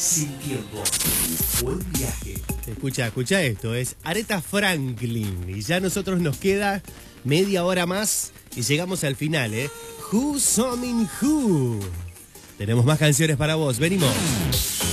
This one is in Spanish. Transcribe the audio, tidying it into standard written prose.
sin tiempo. Buen viaje. Escucha esto, es Aretha Franklin. Y ya a nosotros nos queda media hora más y llegamos al final, ¿eh? Who's Coming Who. Tenemos más canciones para vos, venimos.